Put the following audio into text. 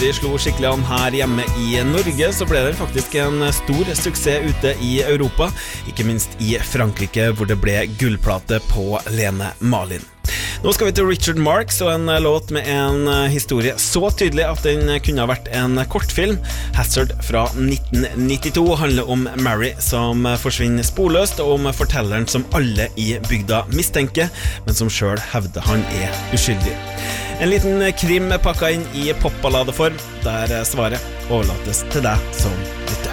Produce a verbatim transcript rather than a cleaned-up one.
Vi slo skikkelig an her hjemme i Norge, så ble det faktisk en stor suksess ute i Europa, ikke minst i Frankrike, hvor det ble gullplate på Lene Marlin. Nå skal vi til Richard Marx og en låt med en historie så tydelig at den kunne ha vært en kortfilm. Hazard fra nitten nittito handler om Mary som forsvinner sporløst, og om fortelleren som alle i bygda mistenker, men som selv hevder han er uskyldig. En liten krim pakket inn i popballadeform, der svaret overlates til deg som lytter.